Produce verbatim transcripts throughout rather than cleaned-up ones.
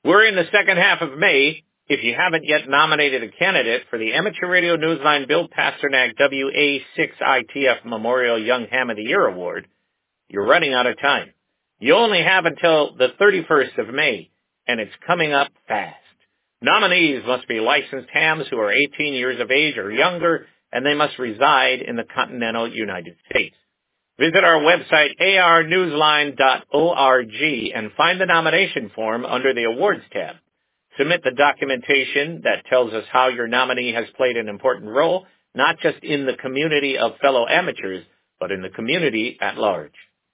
We're in the second half of May. If you haven't yet nominated a candidate for the Amateur Radio Newsline Bill Pasternak W A six I T F Memorial Young Ham of the Year Award, you're running out of time. You only have until the thirty-first of May, and it's coming up fast. Nominees must be licensed hams who are eighteen years of age or younger, and they must reside in the continental United States. Visit our website, a r newsline dot org, and find the nomination form under the Awards tab. Submit the documentation that tells us how your nominee has played an important role, not just in the community of fellow amateurs, but in the community at large.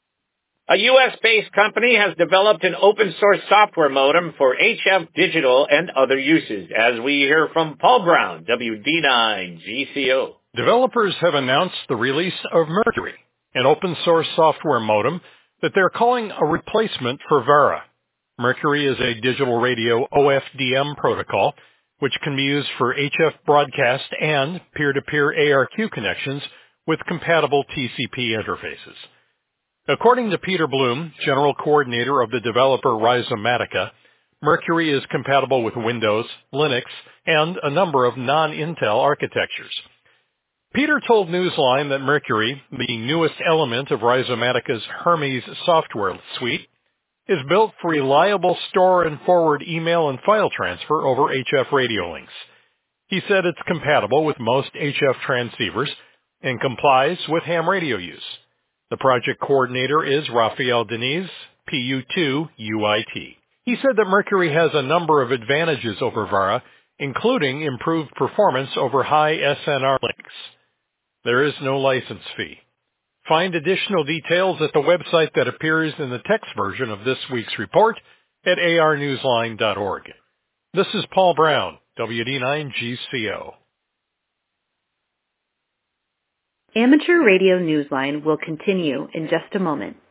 A U S-based company has developed an open-source software modem for H F Digital and other uses, as we hear from Paul Brown, W D nine G C O. Developers have announced the release of Mercury, an open-source software modem that they're calling a replacement for Vara. Mercury is a digital radio O F D M protocol, which can be used for H F broadcast and peer-to-peer A R Q connections with compatible T C P interfaces. According to Peter Bloom, general coordinator of the developer Rhizomatica, Mercury is compatible with Windows, Linux, and a number of non-Intel architectures. Peter told Newsline that Mercury, the newest element of Rhizomatica's Hermes software suite, is built for reliable store and forward email and file transfer over H F radio links. He said it's compatible with most H F transceivers and complies with ham radio use. The project coordinator is Raphael Deniz, P U two U I T. He said that Mercury has a number of advantages over Vara, including improved performance over high S N R links. There is no license fee. Find additional details at the website that appears in the text version of this week's report at a r newsline dot org. This is Paul Brown, W D nine G C O. Amateur Radio Newsline will continue in just a moment.